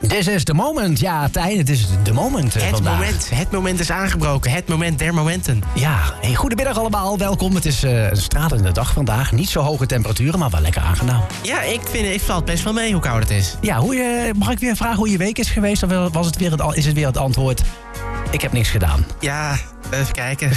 This is the moment. Ja, Tijn, het is de moment vandaag. Het moment is aangebroken. Het moment der momenten. Ja, hey, goedemiddag allemaal. Welkom. Het is een stralende dag vandaag. Niet zo hoge temperaturen, maar wel lekker aangenaam. Ja, ik valt best wel mee hoe koud het is. Ja, mag ik weer vragen hoe je week is geweest? Of is het weer het antwoord? Ik heb niks gedaan. Ja, even kijken.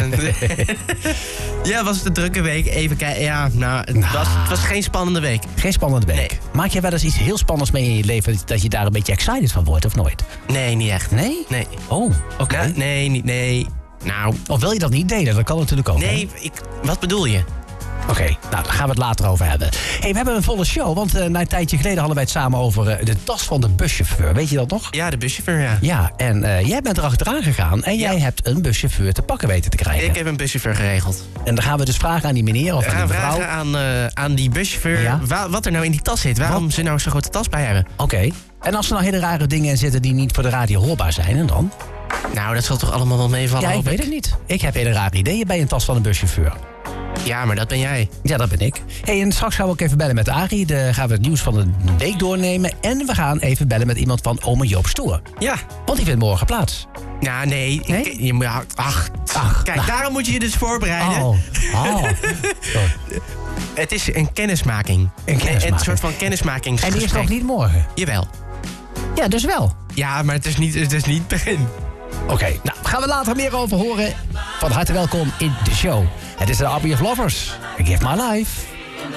Ja, was het een drukke week? Even kijken. Ja, het was geen spannende week. Geen spannende week. Nee. Maak je wel eens iets heel spannends mee in je leven dat je daar een beetje excited van wordt, of nooit? Nee, niet echt. Nee? Nee. Oh, oké. Nou, nee. Nou. Of wil je dat niet delen? Dat kan natuurlijk ook. Nee, wat bedoel je? Oké, nou, daar gaan we het later over hebben. Hey, we hebben een volle show, want na een tijdje geleden hadden wij het samen over de tas van de buschauffeur. Weet je dat nog? Ja, de buschauffeur, ja. Ja, en jij bent er achteraan gegaan en jij hebt een buschauffeur te pakken weten te krijgen. Ik heb een buschauffeur geregeld. En dan gaan we dus vragen aan die meneer of aan die mevrouw. We gaan vragen aan die buschauffeur wat er nou in die tas zit. Waarom ze nou zo'n grote tas bij hebben. Oké. En als er nou hele rare dingen in zitten die niet voor de radio hoorbaar zijn, en dan? Nou, dat zal toch allemaal wel meevallen? Ja, ik weet het niet. Ik heb hele rare ideeën bij een tas van een buschauffeur. Ja, maar dat ben jij. Ja, dat ben ik. Hey, en straks gaan we ook even bellen met Arie. Dan gaan we het nieuws van de week doornemen. En we gaan even bellen met iemand van Ome Joop Stoer. Ja. Want die vindt morgen plaats. Nou, nee. Kijk, nou. daarom moet je je dus voorbereiden. Oh. Het is een kennismaking. Een soort van kennismaking. En die is nog niet morgen? Jawel. Ja, dus wel. Ja, maar het is niet het begin. Oké, nou, gaan we later meer over horen. Van harte welkom in de show. Het is de Army of Lovers. I Give My Life.